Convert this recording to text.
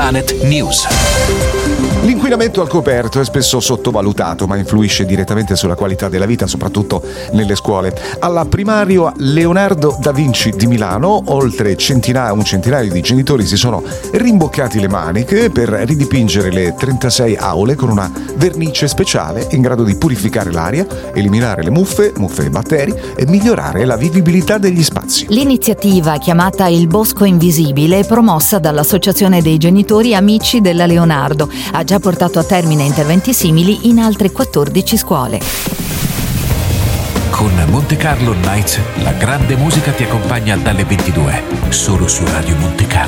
Planet News. L'inquinamento al coperto è spesso sottovalutato, ma influisce direttamente sulla qualità della vita, soprattutto nelle scuole. Alla primaria Leonardo da Vinci di Milano, oltre un centinaio di genitori si sono rimboccati le maniche per ridipingere le 36 aule con una vernice speciale in grado di purificare l'aria, eliminare le muffe e batteri e migliorare la vivibilità degli spazi. L'iniziativa, chiamata Il Bosco Invisibile, è promossa dall'Associazione dei Genitori Amici della Leonardo. Ha già portato a termine interventi simili in altre 14 scuole. Con Monte Carlo Nights, la grande musica ti accompagna dalle 22, solo su Radio Monte Carlo.